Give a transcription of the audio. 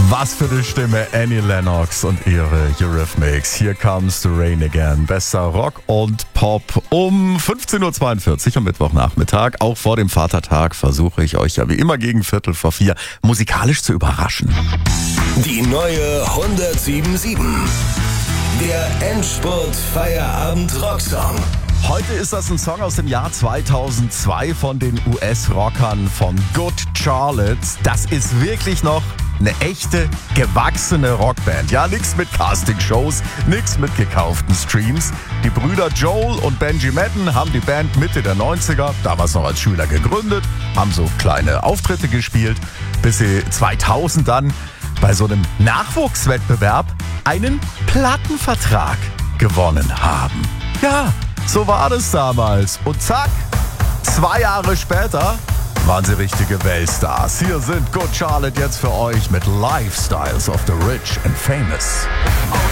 Was für eine Stimme, Annie Lennox und ihre Eurythmics. Here comes the rain again. Bester Rock und Pop um 15.42 Uhr am Mittwochnachmittag. Auch vor dem Vatertag versuche ich euch ja wie immer gegen 3:45 musikalisch zu überraschen. Die neue 107.7. Der Endspurt Feierabend Rocksong. Heute ist das ein Song aus dem Jahr 2002 von den US-Rockern von Good Charlotte. Das ist wirklich noch eine echte, gewachsene Rockband. Ja, nix mit Castingshows, nix mit gekauften Streams. Die Brüder Joel und Benji Madden haben die Band Mitte der 90er, damals noch als Schüler gegründet, haben so kleine Auftritte gespielt, bis sie 2000 dann bei so einem Nachwuchswettbewerb einen Plattenvertrag gewonnen haben. Ja, so war das damals. Und zack, 2 Jahre später waren sie richtige Weltstars. Hier sind Good Charlotte jetzt für euch mit Lifestyles of the Rich and Famous.